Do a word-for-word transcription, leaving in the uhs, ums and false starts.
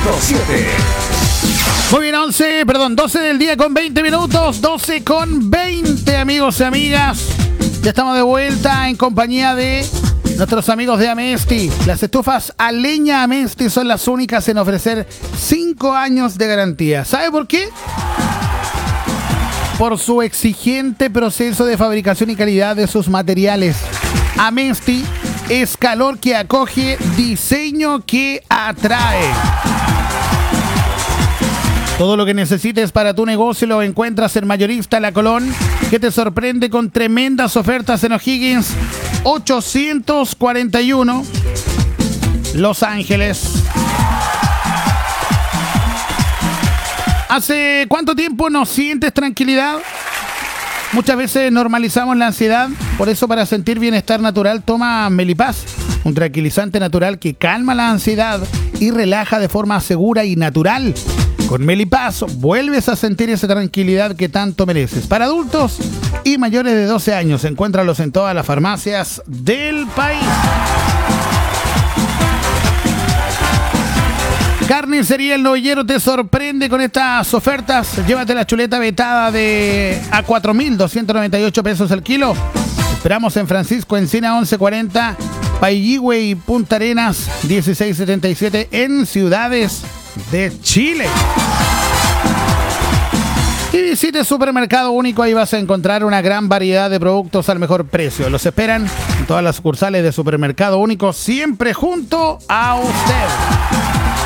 punto siete. Muy bien, once, perdón, doce del día con veinte minutos, doce con veinte, amigos y amigas. Ya estamos de vuelta en compañía de nuestros amigos de Amesti. Las estufas a leña Amesti son las únicas en ofrecer cinco años de garantía. ¿Sabe por qué? Por su exigente proceso de fabricación y calidad de sus materiales. Amesti es calor que acoge, diseño que atrae. Todo lo que necesites para tu negocio lo encuentras en Mayorista La Colón, que te sorprende con tremendas ofertas en O'Higgins ochocientos cuarenta y uno, Los Ángeles. ¿Hace cuánto tiempo no sientes tranquilidad? Muchas veces normalizamos la ansiedad, por eso para sentir bienestar natural toma Melipaz, un tranquilizante natural que calma la ansiedad y relaja de forma segura y natural. Con Melipaz vuelves a sentir esa tranquilidad que tanto mereces. Para adultos y mayores de doce años, encuéntralos en todas las farmacias del país. Carnicería El Novillero te sorprende con estas ofertas. Llévate la chuleta vetada de a cuatro mil doscientos noventa y ocho pesos el kilo. Esperamos en Francisco Encina once cuarenta, Pailligüe y Punta Arenas dieciséis setenta y siete en ciudades de Chile. Y visite Supermercado Único, ahí vas a encontrar una gran variedad de productos al mejor precio. Los esperan en todas las sucursales de Supermercado Único, siempre junto a usted.